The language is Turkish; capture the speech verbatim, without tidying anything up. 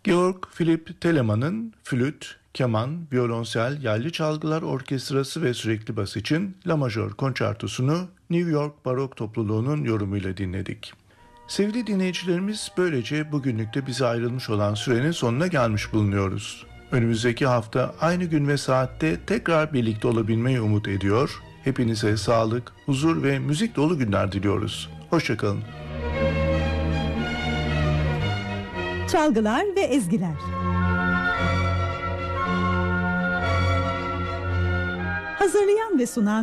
Georg Philipp Telemann'ın flüt, keman, violonsel, yaylı çalgılar orkestrası ve sürekli bas için La Majör konçertosunu New York Barok Topluluğu'nun yorumuyla dinledik. Sevgili dinleyicilerimiz, böylece bugünlük de bize ayrılmış olan sürenin sonuna gelmiş bulunuyoruz. Önümüzdeki hafta aynı gün ve saatte tekrar birlikte olabilmeyi umut ediyor. Hepinize sağlık, huzur ve müzik dolu günler diliyoruz. Hoşçakalın. Çalgılar ve ezgiler. Hazırlayan ve sunan